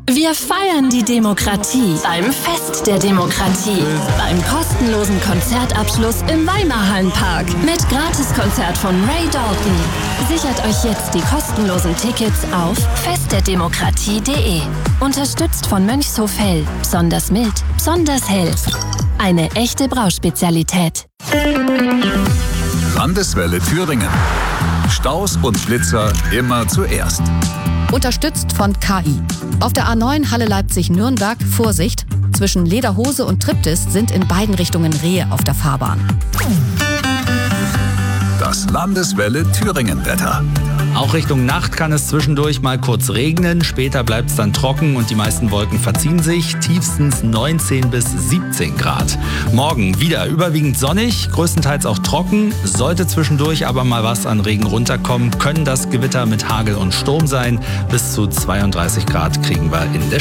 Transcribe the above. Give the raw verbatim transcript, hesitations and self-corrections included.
Wir feiern die Demokratie beim Fest der Demokratie. Beim kostenlosen Konzertabschluss im Weimarhallenpark mit Gratiskonzert von Ray Dalton. Sichert euch jetzt die kostenlosen Tickets auf fest der demokratie punkt de. Unterstützt von Mönchshof Hell. Besonders mild, besonders hell. Eine echte Brauspezialität. Landeswelle Thüringen. Staus und Blitzer immer zuerst. Unterstützt von K I. Auf der A neun Halle Leipzig-Nürnberg, Vorsicht, zwischen Lederhose und Triptis sind in beiden Richtungen Rehe auf der Fahrbahn. Das Landeswelle Thüringen-Wetter. Auch Richtung Nacht kann es zwischendurch mal kurz regnen, später bleibt es dann trocken und die meisten Wolken verziehen sich, tiefstens neunzehn bis siebzehn Grad. Morgen wieder überwiegend sonnig, größtenteils auch trocken, sollte zwischendurch aber mal was an Regen runterkommen, können das Gewitter mit Hagel und Sturm sein, bis zu zweiunddreißig Grad kriegen wir in der